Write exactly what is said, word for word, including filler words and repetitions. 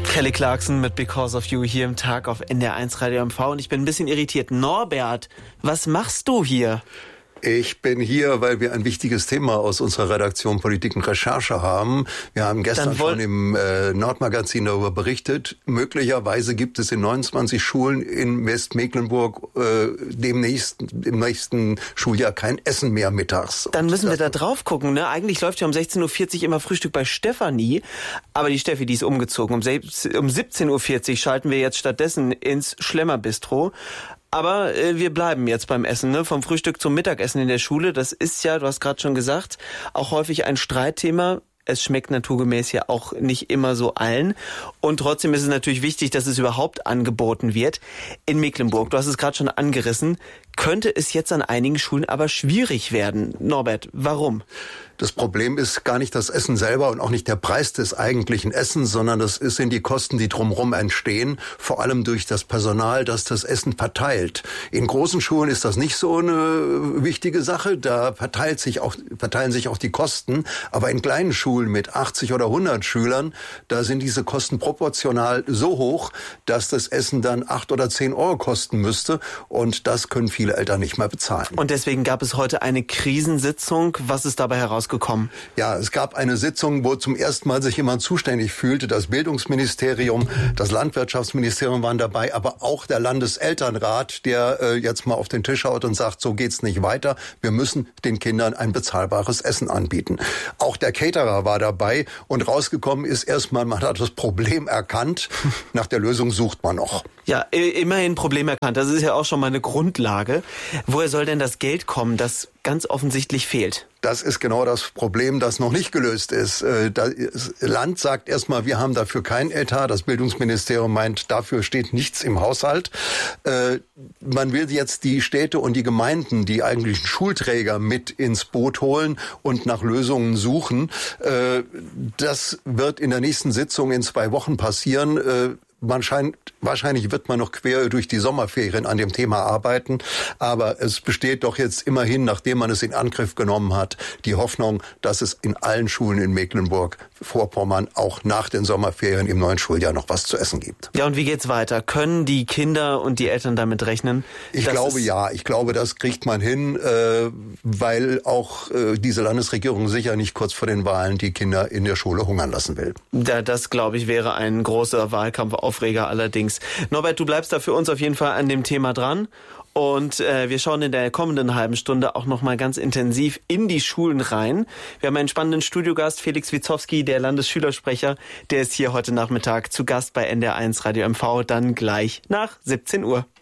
Kelly Clarkson mit Because of You hier im Tag auf N D R eins Radio M V und ich bin ein bisschen irritiert. Norbert, was machst du hier? Ich bin hier, weil wir ein wichtiges Thema aus unserer Redaktion Politik und Recherche haben. Wir haben gestern schon im äh, Nordmagazin darüber berichtet. Möglicherweise gibt es in neunundzwanzig Schulen in Westmecklenburg äh, demnächst, im nächsten Schuljahr kein Essen mehr mittags. Dann müssen wir da drauf gucken, ne? Eigentlich läuft ja um sechzehn Uhr vierzig immer Frühstück bei Stefanie. Aber die Steffi, die ist umgezogen. Um, um siebzehn Uhr vierzig schalten wir jetzt stattdessen ins Schlemmerbistro. Aber äh, wir bleiben jetzt beim Essen, ne? Vom Frühstück zum Mittagessen in der Schule. Das ist ja, du hast gerade schon gesagt, auch häufig ein Streitthema. Es schmeckt naturgemäß ja auch nicht immer so allen. Und trotzdem ist es natürlich wichtig, dass es überhaupt angeboten wird. In Mecklenburg, du hast es gerade schon angerissen, könnte es jetzt an einigen Schulen aber schwierig werden. Norbert, warum? Das Problem ist gar nicht das Essen selber und auch nicht der Preis des eigentlichen Essens, sondern das sind die Kosten, die drumherum entstehen, vor allem durch das Personal, das das Essen verteilt. In großen Schulen ist das nicht so eine wichtige Sache, da verteilt sich auch, verteilen sich auch die Kosten, aber in kleinen Schulen mit achtzig oder hundert Schülern, da sind diese Kosten proportional so hoch, dass das Essen dann acht oder zehn Euro kosten müsste und das können viele Eltern nicht mehr bezahlen. Und deswegen gab es heute eine Krisensitzung. Was ist dabei herausgekommen? Gekommen. Ja, es gab eine Sitzung, wo zum ersten Mal sich jemand zuständig fühlte. Das Bildungsministerium, das Landwirtschaftsministerium waren dabei, aber auch der Landeselternrat, der äh, jetzt mal auf den Tisch haut und sagt, so geht's nicht weiter. Wir müssen den Kindern ein bezahlbares Essen anbieten. Auch der Caterer war dabei und rausgekommen ist erstmal, man hat das Problem erkannt. Nach der Lösung sucht man noch. Ja, immerhin Problem erkannt. Das ist ja auch schon mal eine Grundlage. Woher soll denn das Geld kommen, das ganz offensichtlich fehlt? Das ist genau das Problem, das noch nicht gelöst ist. Das Land sagt erstmal, wir haben dafür keinen Etat. Das Bildungsministerium meint, dafür steht nichts im Haushalt. Man will jetzt die Städte und die Gemeinden, die eigentlichen Schulträger, mit ins Boot holen und nach Lösungen suchen. Das wird in der nächsten Sitzung in zwei Wochen passieren. Man scheint, wahrscheinlich wird man noch quer durch die Sommerferien an dem Thema arbeiten, aber es besteht doch jetzt immerhin, nachdem man es in Angriff genommen hat, die Hoffnung, dass es in allen Schulen in Mecklenburg-Vorpommern auch nach den Sommerferien im neuen Schuljahr noch was zu essen gibt. Ja, und wie geht's weiter? Können die Kinder und die Eltern damit rechnen? Ich glaube ja, ich glaube, das kriegt man hin, äh, weil auch äh, diese Landesregierung sicher nicht kurz vor den Wahlen die Kinder in der Schule hungern lassen will. Ja, das, glaube ich, wäre ein großer Wahlkampf. Aufreger allerdings. Norbert, du bleibst da für uns auf jeden Fall an dem Thema dran. Und äh, wir schauen in der kommenden halben Stunde auch nochmal ganz intensiv in die Schulen rein. Wir haben einen spannenden Studiogast, Felix Witzowski, der Landesschülersprecher. Der ist hier heute Nachmittag zu Gast bei N D R eins Radio M V, dann gleich nach siebzehn Uhr.